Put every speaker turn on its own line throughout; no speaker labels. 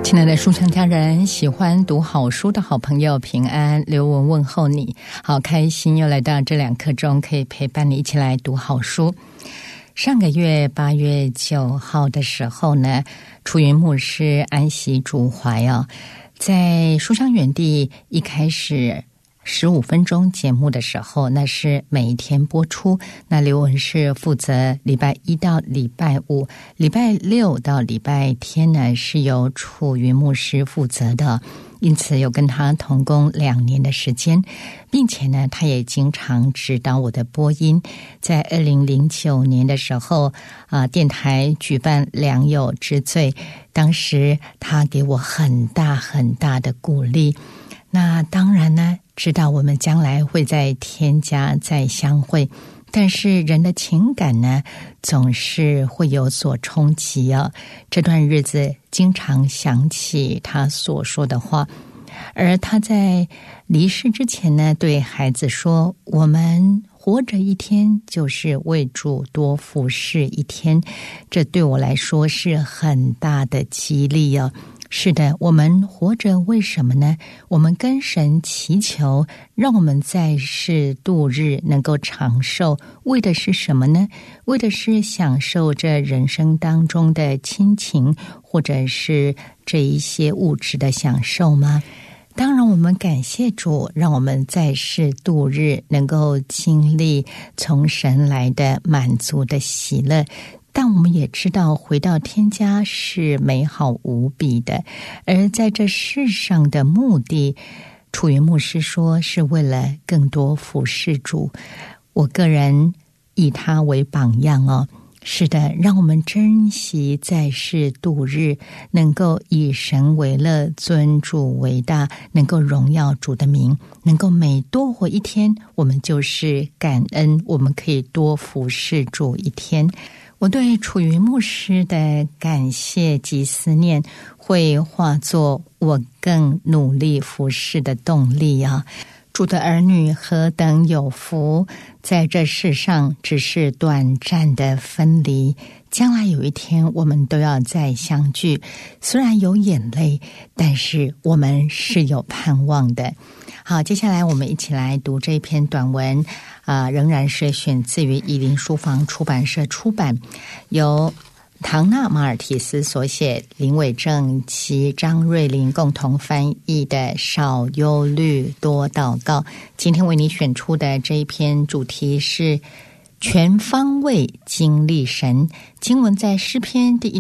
亲爱的书香家人，喜欢读好书的好朋友，平安，刘文问候你。好开心又来到这2刻钟，可以陪伴你一起来读好书。上个月8月9号的时候呢，楚云牧师安息主怀在书香园地一开始15分钟节目的时候，那是每一天播出。那刘文是负责礼拜1到礼拜5，礼拜6到礼拜天呢是由楚云牧师负责的，因此有跟他同工2年的时间，并且呢他也经常指导我的播音。在2009年的时候电台举办良友之最，当时他给我很大很大的鼓励。那当然呢，知道我们将来会在天家再相会，但是人的情感呢总是会有所冲击这段日子经常想起他所说的话，而他在离世之前呢对孩子说，我们活着一天就是为主多服侍一天。这对我来说是很大的激励是的，我们活着为什么呢？我们跟神祈求，让我们在世度日能够长寿，为的是什么呢？为的是享受这人生当中的亲情，或者是这一些物质的享受吗？当然我们感谢主，让我们在世度日能够经历从神来的满足的喜乐，但我们也知道回到天家是美好无比的。而在这世上的目的，楚云牧师说是为了更多服侍主。我个人以他为榜样是的，让我们珍惜在世度日，能够以神为乐，尊主为大，能够荣耀主的名，能够每多活一天，我们就是感恩，我们可以多服侍主一天。我对楚云牧师的感谢及思念，会化作我更努力服侍的动力主的儿女何等有福，在这世上只是短暂的分离，将来有一天我们都要再相聚，虽然有眼泪，但是我们是有盼望的。好，接下来我们一起来读这篇短文仍然是选自于以林书房出版社出版，由唐纳马尔提斯所写，林伟正及张瑞玲共同翻译的少忧虑多祷告。今天为你选出的这一篇主题是全方位经历神。经文在诗篇第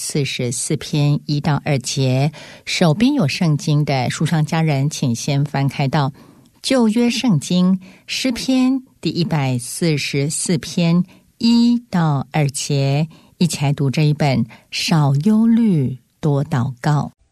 144篇1到2节。手边有圣经的书上家人，请先翻开到旧约圣经诗篇第144篇1到2节，一起来读这一本少忧虑多祷告。